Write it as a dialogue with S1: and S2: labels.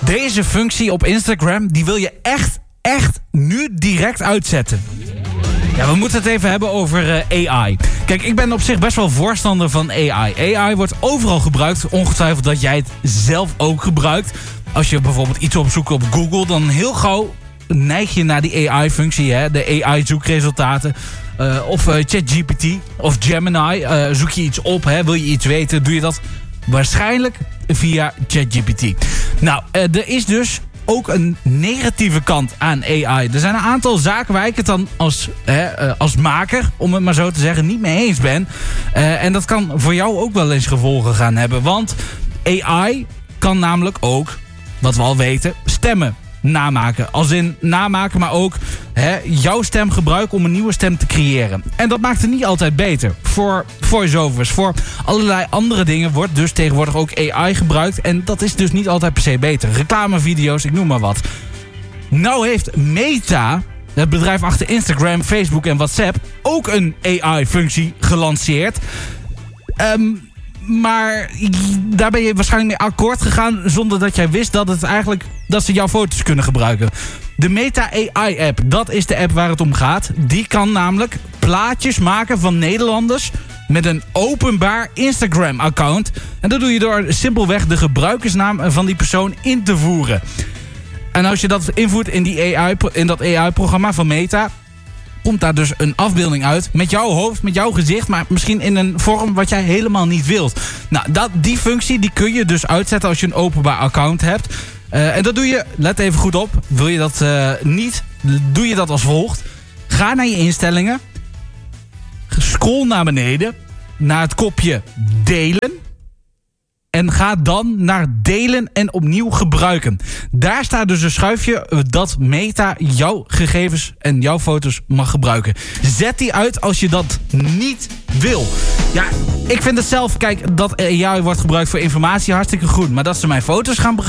S1: Deze functie op Instagram, die wil je echt nu direct uitzetten. Ja, we moeten het even hebben over AI. Kijk, ik ben op zich best wel voorstander van AI. AI wordt overal gebruikt. Ongetwijfeld dat jij het zelf ook gebruikt. Als je bijvoorbeeld iets opzoekt op Google, dan heel gauw neig je naar die AI-functie, hè? De AI-zoekresultaten. Of ChatGPT of Gemini. Zoek je iets op, hè? Wil je iets weten, doe je dat waarschijnlijk via ChatGPT. Nou, er is dus ook een negatieve kant aan AI. Er zijn een aantal zaken waar ik het dan als maker, om het maar zo te zeggen, niet mee eens ben. En dat kan voor jou ook wel eens gevolgen gaan hebben. Want AI kan namelijk ook, wat we al weten, stemmen namaken. Als in namaken, maar ook jouw stem gebruiken om een nieuwe stem te creëren. En dat maakt het niet altijd beter. Voor voice-overs, voor allerlei andere dingen wordt dus tegenwoordig ook AI gebruikt. En dat is dus niet altijd per se beter. Reclamevideo's, ik noem maar wat. Nou heeft Meta, het bedrijf achter Instagram, Facebook en WhatsApp, ook een AI-functie gelanceerd. Maar daar ben je waarschijnlijk mee akkoord gegaan zonder dat jij wist dat ze jouw foto's kunnen gebruiken. De Meta AI-app, dat is de app waar het om gaat. Die kan namelijk plaatjes maken van Nederlanders met een openbaar Instagram-account. En dat doe je door simpelweg de gebruikersnaam van die persoon in te voeren. En als je dat invoert in dat AI-programma van Meta, komt daar dus een afbeelding uit met jouw hoofd, met jouw gezicht, maar misschien in een vorm wat jij helemaal niet wilt. Nou, die functie die kun je dus uitzetten als je een openbaar account hebt. En dat doe je, let even goed op, wil je dat niet, doe je dat als volgt. Ga naar je instellingen, scroll naar beneden, naar het kopje delen. En ga dan naar delen en opnieuw gebruiken. Daar staat dus een schuifje dat Meta jouw gegevens en jouw foto's mag gebruiken. Zet die uit als je dat niet wil. Ja, ik vind het zelf, kijk, dat AI wordt gebruikt voor informatie hartstikke goed. Maar dat ze mijn foto's gaan